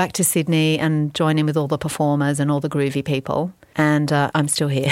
back to Sydney and join in with all the performers and all the groovy people. And I'm still here.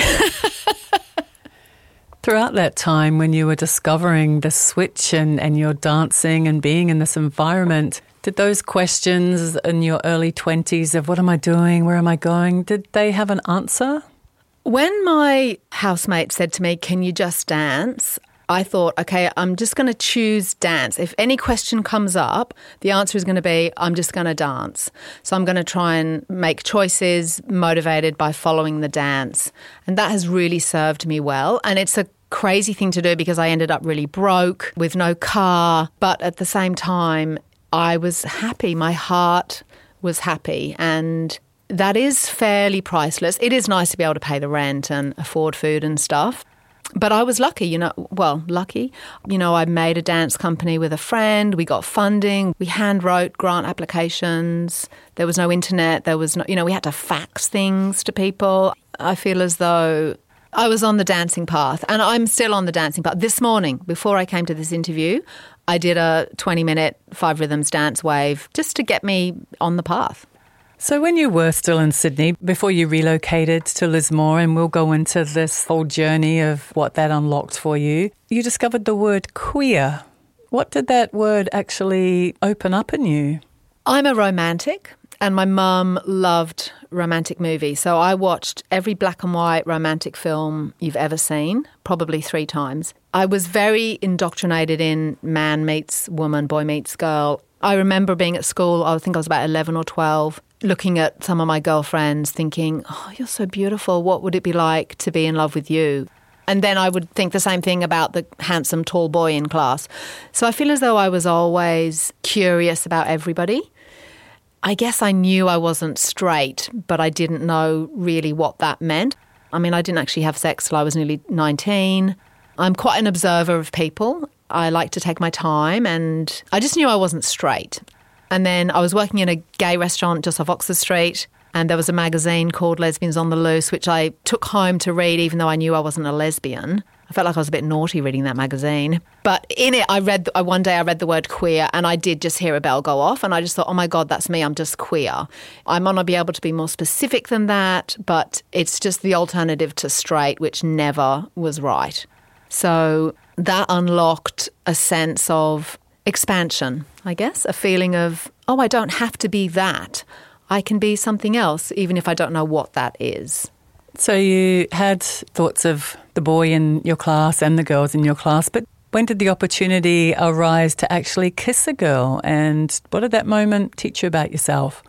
Throughout that time when you were discovering the switch and you're dancing and being in this environment, did those questions in your early 20s of what am I doing, where am I going, did they have an answer? When my housemate said to me, can you just dance? I thought, okay, I'm just going to choose dance. If any question comes up, the answer is going to be, I'm just going to dance. So I'm going to try and make choices motivated by following the dance. And that has really served me well. And it's a crazy thing to do because I ended up really broke with no car. But at the same time, I was happy. My heart was happy. And that is fairly priceless. It is nice to be able to pay the rent and afford food and stuff. But I was lucky, lucky. I made a dance company with a friend. We got funding. We hand wrote grant applications. There was no internet. There was no, we had to fax things to people. I feel as though I was on the dancing path, and I'm still on the dancing path. This morning, before I came to this interview, I did a 20-minute 5 rhythms dance wave just to get me on the path. So when you were still in Sydney, before you relocated to Lismore, and we'll go into this whole journey of what that unlocked for you, you discovered the word queer. What did that word actually open up in you? I'm a romantic, and my mum loved romantic movies. So I watched every black and white romantic film you've ever seen, probably 3 times. I was very indoctrinated in man meets woman, boy meets girl. I remember being at school, I think I was about 11 or 12, looking at some of my girlfriends thinking, oh, you're so beautiful. What would it be like to be in love with you? And then I would think the same thing about the handsome, tall boy in class. So I feel as though I was always curious about everybody. I guess I knew I wasn't straight, but I didn't know really what that meant. I mean, I didn't actually have sex till I was nearly 19. I'm quite an observer of people. I like to take my time, and I just knew I wasn't straight. And then I was working in a gay restaurant just off Oxford Street, and there was a magazine called Lesbians on the Loose, which I took home to read even though I knew I wasn't a lesbian. I felt like I was a bit naughty reading that magazine. But in it, one day I read the word queer, and I did just hear a bell go off, and I just thought, oh my God, that's me, I'm just queer. I might not be able to be more specific than that, but it's just the alternative to straight, which never was right. So that unlocked a sense of expansion, I guess, a feeling of, oh, I don't have to be that. I can be something else, even if I don't know what that is. So you had thoughts of the boy in your class and the girls in your class, but when did the opportunity arise to actually kiss a girl? And what did that moment teach you about yourself?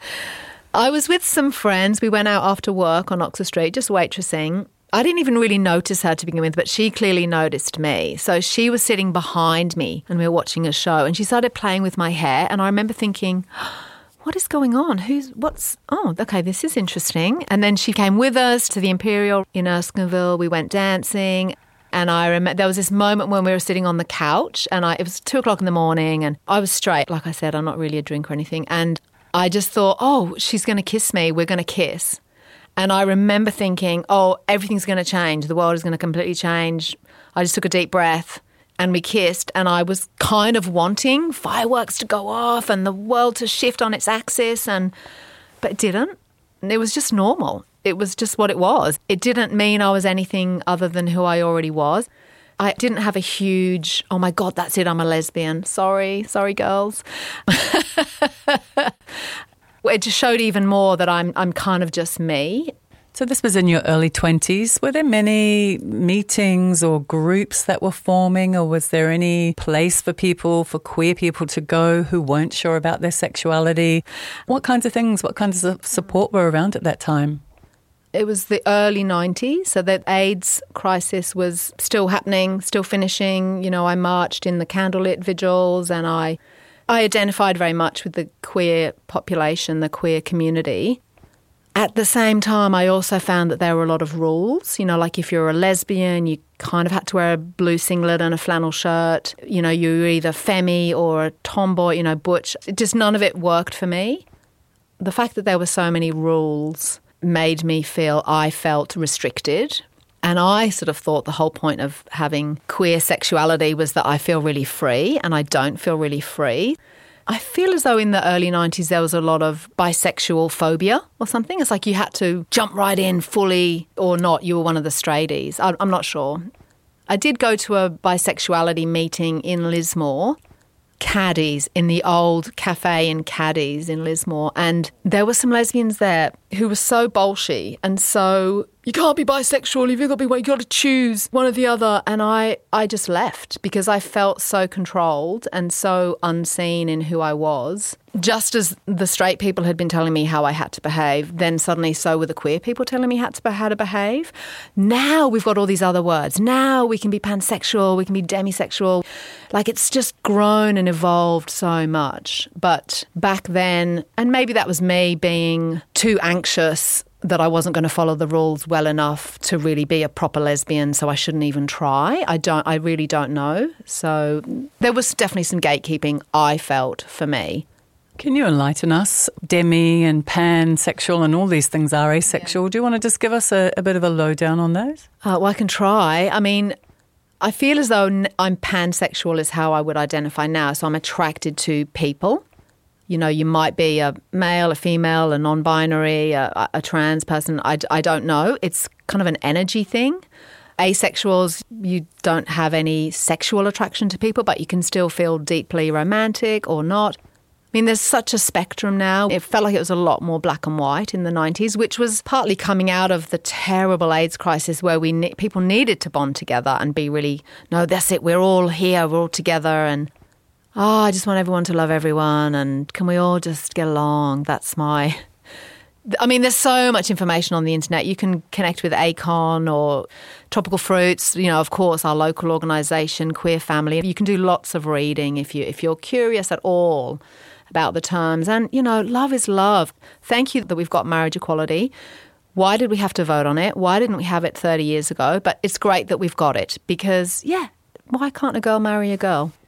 I was with some friends. We went out after work on Oxford Street, just waitressing. I didn't even really notice her to begin with, but she clearly noticed me. So she was sitting behind me and we were watching a show, and she started playing with my hair, and I remember thinking, what is going on? Oh, okay, this is interesting. And then she came with us to the Imperial in Erskineville. We went dancing, and I remember there was this moment when we were sitting on the couch, and it was 2:00 in the morning, and I was straight. Like I said, I'm not really a drink or anything. And I just thought, oh, she's going to kiss me. We're going to kiss. And I remember thinking, oh, everything's going to change. The world is going to completely change. I just took a deep breath and we kissed, and I was kind of wanting fireworks to go off and the world to shift on its axis, but it didn't. It was just normal. It was just what it was. It didn't mean I was anything other than who I already was. I didn't have a huge, oh my God, that's it, I'm a lesbian. Sorry girls. It just showed even more that I'm kind of just me. So this was in your early 20s. Were there many meetings or groups that were forming, or was there any place for queer people to go who weren't sure about their sexuality? What kinds of support were around at that time? It was the early 90s, so the AIDS crisis was still happening, still finishing. I marched in the candlelit vigils, and I identified very much with the queer population, the queer community. At the same time, I also found that there were a lot of rules. Like if you're a lesbian, you kind of had to wear a blue singlet and a flannel shirt. You were either femme or a tomboy, butch. None of it worked for me. The fact that there were so many rules made me feel I felt restricted. And I sort of thought the whole point of having queer sexuality was that I feel really free, and I don't feel really free. I feel as though in the early 90s there was a lot of bisexual phobia or something. It's like you had to jump right in fully or not. You were one of the straighties. I'm not sure. I did go to a bisexuality meeting in Lismore, Caddies, in the old cafe in Caddies in Lismore, and there were some lesbians there who were so bolshy and so, you can't be bisexual, you've got to choose one or the other. And I just left because I felt so controlled and so unseen in who I was. Just as the straight people had been telling me how I had to behave, then suddenly so were the queer people telling me how to behave. Now we've got all these other words. Now we can be pansexual, we can be demisexual. Like, it's just grown and evolved so much. But back then, and maybe that was me being too anxious that I wasn't going to follow the rules well enough to really be a proper lesbian, so I shouldn't even try. I really don't know. So there was definitely some gatekeeping, I felt, for me. Can you enlighten us? Demi and pansexual and all these things are asexual. Yeah. Do you want to just give us a bit of a lowdown on those? Well, I can try. I mean, I feel as though I'm pansexual is how I would identify now. So I'm attracted to people. You know, you might be a male, a female, a non-binary, a trans person. I don't know. It's kind of an energy thing. Asexuals, you don't have any sexual attraction to people, but you can still feel deeply romantic or not. I mean, there's such a spectrum now. It felt like it was a lot more black and white in the 90s, which was partly coming out of the terrible AIDS crisis where people needed to bond together and be really, no, that's it, we're all here, we're all together, and I just want everyone to love everyone, and can we all just get along? That's my... I mean, there's so much information on the internet. You can connect with ACON or Tropical Fruits, you know, of course, our local organisation, Queer Family. You can do lots of reading if you're curious at all about the terms. And, you know, love is love. Thank you that we've got marriage equality. Why did we have to vote on it? Why didn't we have it 30 years ago? But it's great that we've got it because, yeah, why can't a girl marry a girl?